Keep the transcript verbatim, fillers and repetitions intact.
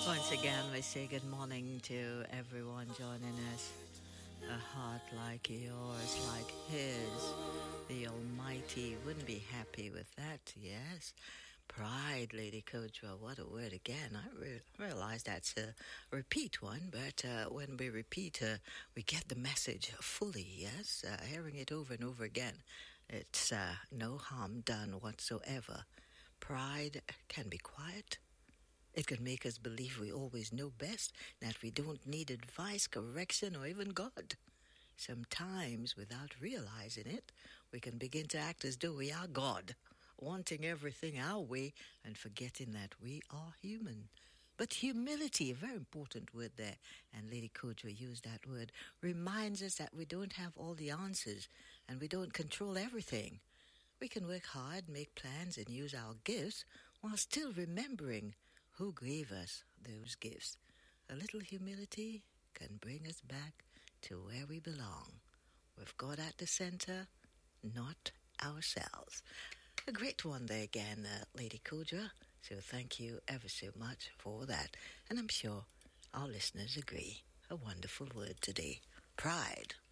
Once again, we say good morning to everyone joining us. A heart like yours, like his, the Almighty wouldn't be happy with that, yes. Pride, Lady Kudra, what a word again. I re- realize that's a repeat one, but uh, when we repeat, uh, we get the message fully, yes. Uh, hearing it over and over again, it's uh, no harm done whatsoever. Pride can be quiet. It can make us believe we always know best, that we don't need advice, correction, or even God. Sometimes, without realizing it, we can begin to act as though we are God, wanting everything our way and forgetting that we are human. But humility, a very important word there, and Lady Kudra used that word, reminds us that we don't have all the answers and we don't control everything. We can work hard, make plans, and use our gifts while still remembering who gave us those gifts. A little humility can bring us back to where we belong, with God at the center, not ourselves. A great one there again, uh, Lady Kudra. So thank you ever so much for that. And I'm sure our listeners agree. A wonderful word today. Pride.